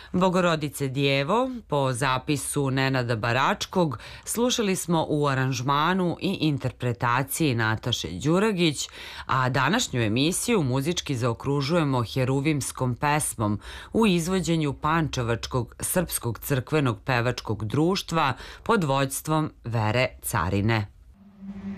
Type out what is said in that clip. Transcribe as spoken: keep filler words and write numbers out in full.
Bogorodice Djevo, po zapisu Nenada Baračkog, slušali smo u aranžmanu i interpretaciji Nataše Đuragić, a današnju emisiju muzički zaokružujemo heruvimskom pesmom u izvođenju Pančevačkog srpskog crkvenog pevačkog društva pod vođstvom Vere Carine.